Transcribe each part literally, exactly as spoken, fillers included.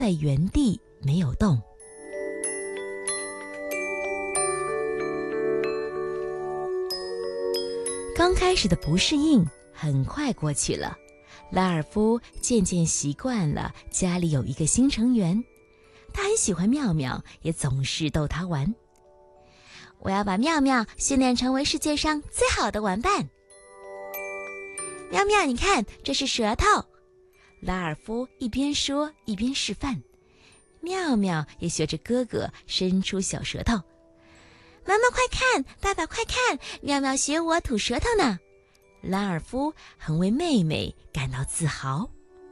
在原地没有动。刚开始的不适应很快过去了，拉尔夫渐渐习惯了家里有一个新成员。他很喜欢妙妙，也总是逗他玩。我要把妙妙训练成为世界上最好的玩伴。妙妙，你看，这是舌头。拉尔夫一边说一边示范，妙妙也学着哥哥伸出小舌头。妈妈快看，爸爸快看，妙妙学我吐舌头呢。拉尔夫很为妹妹感到自豪。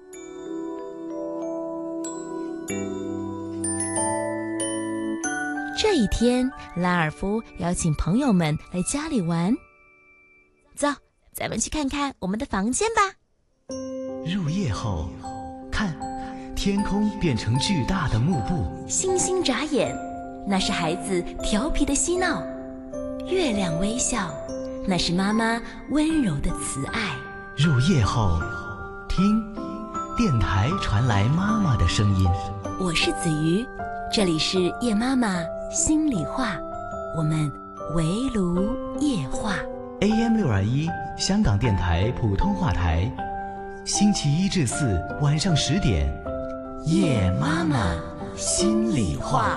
这一天，拉尔夫邀请朋友们来家里玩。走，咱们去看看我们的房间吧。 入夜后，看，天空变成巨大的幕布。 星星眨眼，那是孩子调皮的嬉闹；月亮微笑，那是妈妈温柔的慈爱。 入夜后，听，电台传来妈妈的声音。 我是子瑜，这里是夜妈妈心里话，我们围炉夜话。 A M 六二一，香港电台普通话台，星期一至四晚上十点，夜妈妈心里话。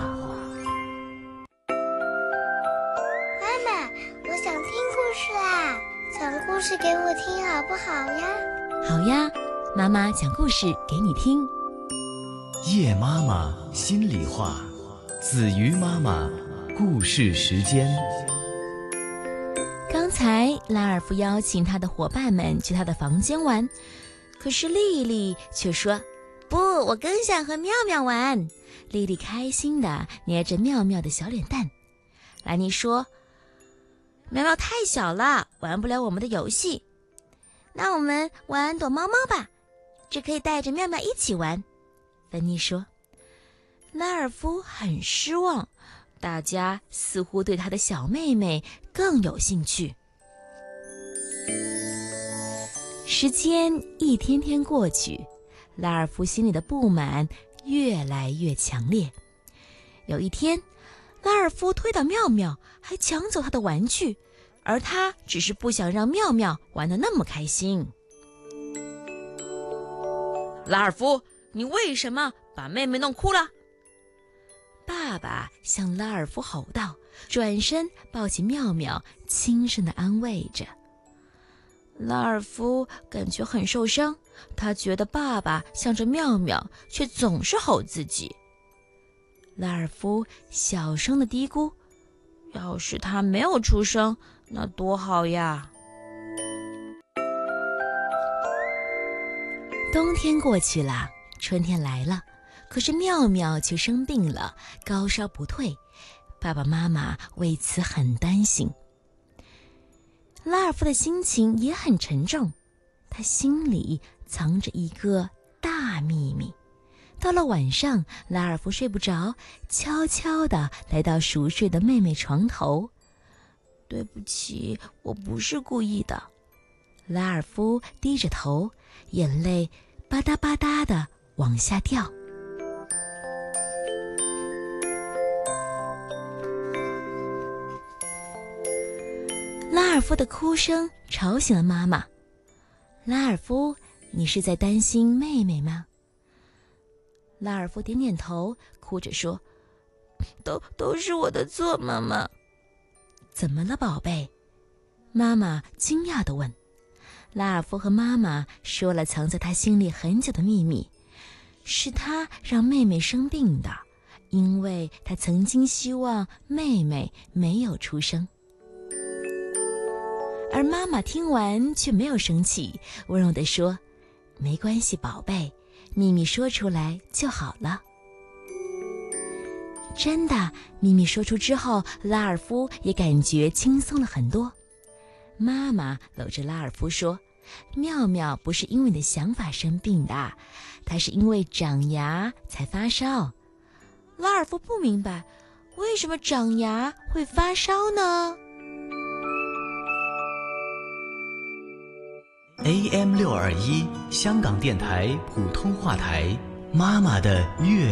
妈妈，我想听故事啦，讲故事给我听好不好呀？ 好呀，妈妈讲故事给你听。 夜妈妈心里话，子瑜妈妈故事时间。 刚才拉尔夫邀请他的伙伴们去他的房间玩，可是丽丽却说：不，我更想和妙妙玩。丽丽开心地捏着妙妙的小脸蛋。兰妮说：妙妙太小了，玩不了我们的游戏。那我们玩躲猫猫吧，这可以带着妙妙一起玩。芬妮说。拉尔夫很失望，大家似乎对他的小妹妹更有兴趣。时间一天天过去，拉尔夫心里的不满越来越强烈。有一天，拉尔夫推倒妙妙，还抢走她的玩具，而他只是不想让妙妙玩得那么开心。拉尔夫，你为什么把妹妹弄哭了？爸爸向拉尔夫吼道，转身抱起妙妙，轻声地安慰着。拉尔夫感觉很受伤，他觉得爸爸向着妙妙，却总是吼自己。拉尔夫小声地嘀咕，要是他没有出声，那多好呀。冬天过去了，春天来了，可是妙妙却生病了，高烧不退，爸爸妈妈为此很担心。拉尔夫的心情也很沉重，他心里藏着一个大秘密。到了晚上，拉尔夫睡不着，悄悄地来到熟睡的妹妹床头。对不起，我不是故意的。拉尔夫低着头，眼泪吧嗒吧嗒地往下掉。拉尔夫的哭声吵醒了妈妈。拉尔夫，你是在担心妹妹吗？拉尔夫点点头，哭着说：都都是我的错，妈妈。怎么了，宝贝？妈妈惊讶地问。拉尔夫和妈妈说了藏在他心里很久的秘密，是他让妹妹生病的，因为他曾经希望妹妹没有出生。而妈妈听完却没有生气，温柔地说：没关系，宝贝，秘密说出来就好了。真的，秘密说出之后，拉尔夫也感觉轻松了很多。妈妈搂着拉尔夫说：妙妙不是因为你的想法生病的，她是因为长牙才发烧。拉尔夫不明白，为什么长牙会发烧呢？ A M 六二一 香港电台普通话台， 妈妈的月